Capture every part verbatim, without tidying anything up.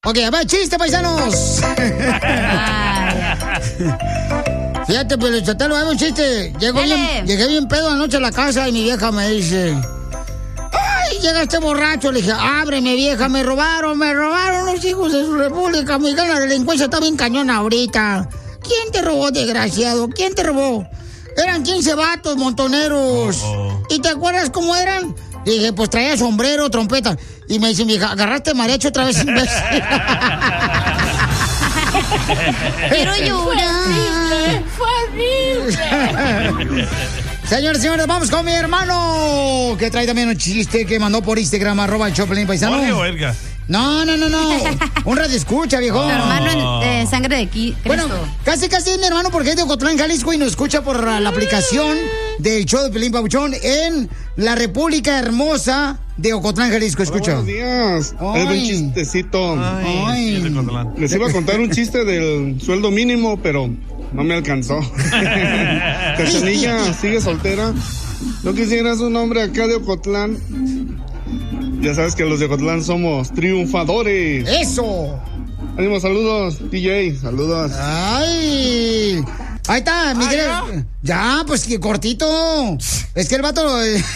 Ok, a ver, chiste, paisanos. Fíjate, pero Chotelo, hay un chiste. Llego bien, llegué bien pedo anoche a la casa y mi vieja me dice... ¡Ay, llega este borracho! Le dije, ábreme, vieja, me robaron, me robaron los hijos de su república. Mi la delincuencia está bien cañona ahorita. ¿Quién te robó, desgraciado? ¿Quién te robó? Eran quince vatos montoneros. Oh, oh. ¿Y te acuerdas cómo eran? Le dije, pues traía sombrero, trompeta. Y me dice, vieja, agarraste mariachi otra vez, imbécil. Quiero llorar. Fue horrible. Señores, señores, vamos con mi hermano, que trae también un chiste que mandó por Instagram, arroba el Choplin Paisano. ¿Jorge o Edgar? No, no, no, no. Un radio escucha, viejo. Tu hermano en eh, sangre de Cristo. Bueno, casi, casi es mi hermano porque es de Ocotlán, Jalisco y nos escucha por la aplicación del show de Pelín Pabuchón en la República Hermosa de Ocotlán, Jalisco. Escucha. Buenos días. Es un chistecito. Ay. Ay. Les iba a contar un chiste del sueldo mínimo, pero no me alcanzó. Cachanilla sigue soltera. ¿No quisieras un hombre acá de Ocotlán? Ya sabes que los de Ocotlán somos triunfadores. ¡Eso! Ánimo, saludos, D J, saludos. ¡Ay! Ahí está, Miguel. ¿Ah, ya? ya, pues que cortito. Es que el vato...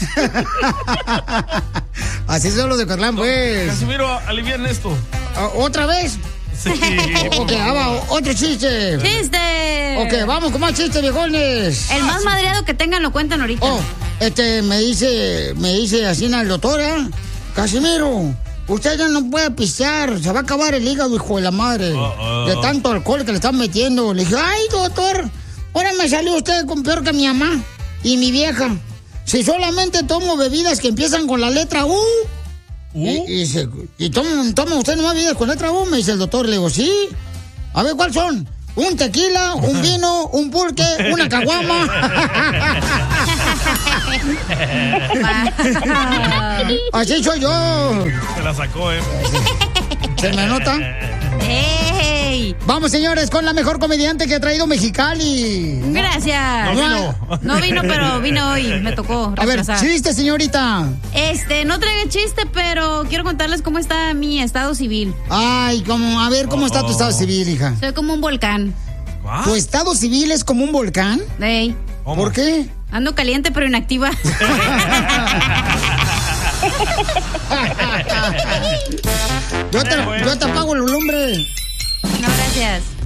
Así son los de Ocotlán, pues. Casimiro, alivian esto. ¿Otra vez? Sí. Ok, vamos, otro chiste. ¡Chiste! Ok, vamos con más chistes, viejones. El más madreado que tengan lo cuentan ahorita. Oh, este, me dice, me dice así la doctora, Casimiro, usted ya no puede pistear, se va a acabar el hígado, hijo de la madre, oh, oh. de tanto alcohol que le están metiendo. Le dije, ay, doctor, ahora me salió usted con peor que mi mamá y mi vieja. Si solamente tomo bebidas que empiezan con la letra U. ¿Uh? Y, y, se, y toma, toma usted nomás bebidas con letra U, me dice el doctor. Le digo, sí. A ver, ¿cuáles son? Un tequila, un vino, un pulque, una caguama. Así soy yo. Se la sacó, ¿eh? ¿Se me nota? ¡Ey! Vamos, señores, con la mejor comediante que ha traído Mexicali. Gracias. No vino. No vino, pero vino hoy. Me tocó reemplazar. A ver, chiste, señorita. Este, no traigo chiste, pero quiero contarles cómo está mi estado civil. Ay, como, a ver, ¿cómo oh, está tu estado civil, hija? Soy como un volcán. ¿Ah? ¿Tu estado civil es como un volcán? Ey. ¿Por qué? Ando caliente, pero inactiva. yo, te, yo te apago el lumbre. No, gracias.